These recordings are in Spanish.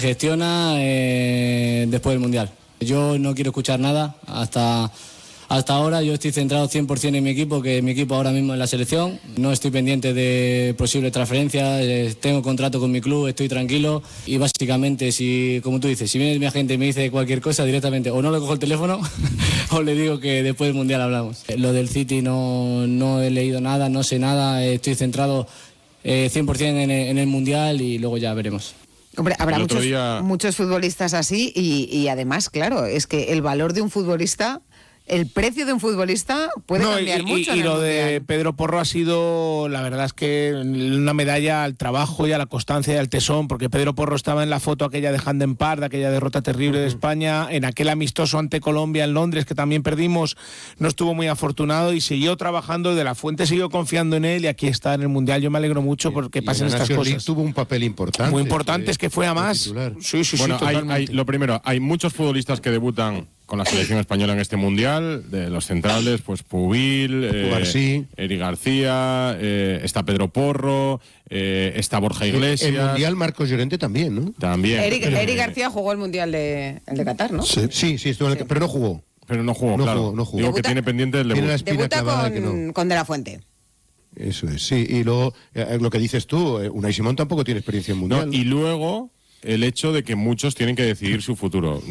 Gestiona después del Mundial. Yo no quiero escuchar nada hasta ahora. Yo estoy centrado 100% en mi equipo, que mi equipo ahora mismo es la selección. No estoy pendiente de posibles transferencias, tengo contrato con mi club, estoy tranquilo. Y básicamente, como tú dices, si viene mi agente y me dice cualquier cosa directamente, o no le cojo el teléfono o le digo que después del Mundial hablamos. Lo del City no he leído nada, no sé nada, estoy centrado 100% en el Mundial y luego ya veremos. Hombre, habrá muchos futbolistas así y además, claro, es que el valor de un futbolista, el precio de un futbolista puede cambiar mucho. Y lo de Pedro Porro ha sido, la verdad es que una medalla al trabajo y a la constancia y al tesón, porque Pedro Porro estaba en la foto aquella de Hand en Par, de aquella derrota terrible de España, en aquel amistoso ante Colombia en Londres, que también perdimos, no estuvo muy afortunado y siguió trabajando, De la Fuente siguió confiando en él y aquí está en el Mundial. Yo me alegro mucho porque pasen estas cosas. Tuvo un papel importante. Muy importante, es que fue a más. Sí, bueno, lo primero, hay muchos futbolistas que debutan con la selección española en este Mundial, de los centrales, pues Pubil, Eric García, está Pedro Porro, está Borja Iglesias. El Mundial Marcos Llorente también, ¿no? También. Eric García jugó el Mundial el de Qatar, ¿no? Sí, estuvo en el, pero no jugó. Pero no jugó, claro. No jugó. Digo que tiene pendiente el debut. Debuta con De la Fuente. Eso es, sí. Y luego, lo que dices tú, Unai Simón tampoco tiene experiencia en Mundial. No, y luego el hecho de que muchos tienen que decidir su futuro.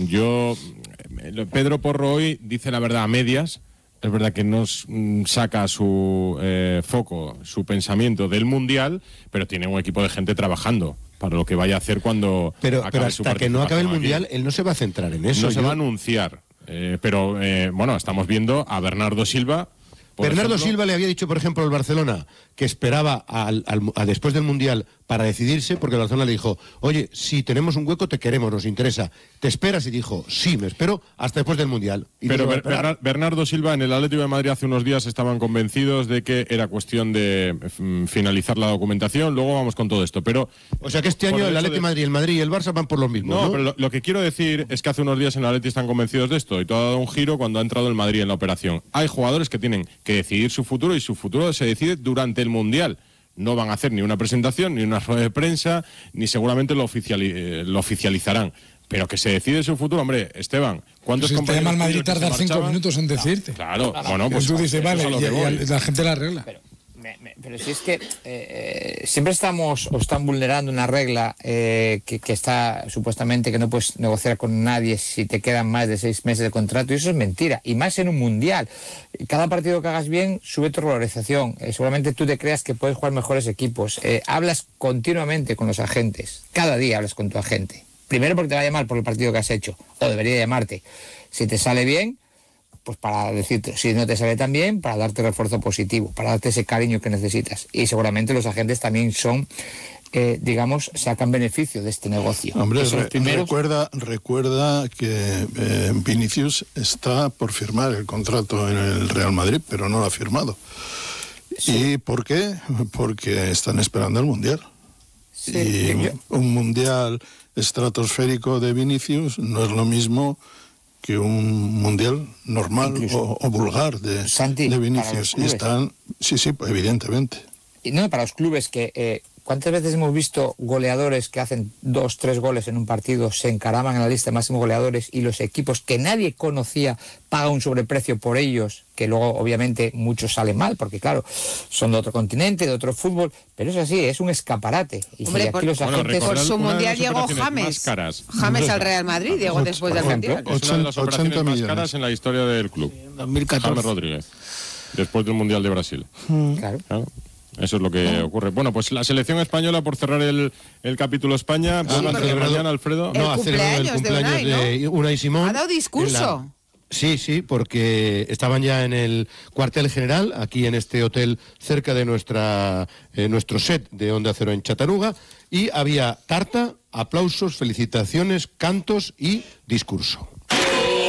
Pedro Porro hoy dice la verdad a medias. Es verdad que no saca su foco, su pensamiento del Mundial, pero tiene un equipo de gente trabajando para lo que vaya a hacer cuando pero hasta que no acabe el Mundial, él no se va a centrar en eso. No se va a anunciar. Pero estamos viendo a Bernardo Silva. Bernardo Silva le había dicho, por ejemplo, al Barcelona que esperaba a después del Mundial para decidirse, porque el Barcelona le dijo: oye, si tenemos un hueco, te queremos, nos interesa. ¿Te esperas? Y dijo: sí, me espero hasta después del Mundial. Y pero Bernardo Silva, en el Atlético de Madrid hace unos días estaban convencidos de que era cuestión de finalizar la documentación. Luego vamos con todo esto. Pero o sea que este año el Atlético de Madrid, el Madrid y el Barça van por los mismos, ¿no? Pero lo que quiero decir es que hace unos días en el Atlético están convencidos de esto y todo ha dado un giro cuando ha entrado el Madrid en la operación. Hay jugadores que tienen que decidir su futuro y su futuro se decide durante el Mundial. No van a hacer ni una presentación, ni una rueda de prensa, ni seguramente lo oficializarán. Pero que se decide su futuro, hombre, Esteban, ¿cuántos compañeros? Si te llama el Madrid tardar 5 minutos en decirte. Claro, bueno, pues tú dices, vale, y la gente la arregla. Pero si es que siempre están vulnerando una regla que está supuestamente que no puedes negociar con nadie si te quedan más de 6 meses de contrato, y eso es mentira, y más en un Mundial. Cada partido que hagas bien sube tu valorización, seguramente tú te creas que puedes jugar mejores equipos, hablas continuamente con los agentes, cada día hablas con tu agente, primero porque te va a llamar por el partido que has hecho, o debería llamarte, si te sale bien, pues para decirte, si no te sale tan bien, para darte refuerzo positivo, para darte ese cariño que necesitas. Y seguramente los agentes también son, sacan beneficio de este negocio. Hombre, recuerda que Vinicius está por firmar el contrato en el Real Madrid, pero no lo ha firmado. Sí. ¿Y por qué? Porque están esperando el Mundial. Sí. Y un Mundial estratosférico de Vinicius no es lo mismo que un Mundial normal o vulgar de Vinicius. Y están, sí, evidentemente. Y no, para los clubes que... ¿cuántas veces hemos visto goleadores que hacen 2, 3 goles en un partido, se encaraman en la lista de máximos goleadores y los equipos que nadie conocía pagan un sobreprecio por ellos, que luego obviamente muchos salen mal, porque claro, son de otro continente, de otro fútbol, pero es así, es un escaparate. Y hombre, aquí los agentes... por su Mundial llegó James al Real Madrid, llegó después del Mundial. Es una de las operaciones más caras en la historia del club. 2014. James Rodríguez, después del Mundial de Brasil. Claro. Eso es lo que ocurre. Bueno, pues la selección española, por cerrar el capítulo España, van a celebrar mañana, Alfredo. No, ha celebrado el cumpleaños de Unai Simón. Ha dado discurso. Sí, porque estaban ya en el cuartel general, aquí en este hotel cerca de nuestro set de Onda Cero en Chattanooga, y había tarta, aplausos, felicitaciones, cantos y discurso.